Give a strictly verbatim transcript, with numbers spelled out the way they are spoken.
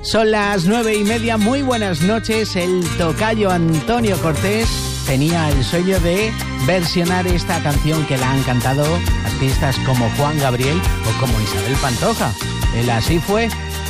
Son las nueve y media, muy buenas noches. El tocayo Antonio Cortés tenía el sueño de versionar esta canción que la han cantado artistas como Juan Gabriel o como Isabel Pantoja. El Así Fue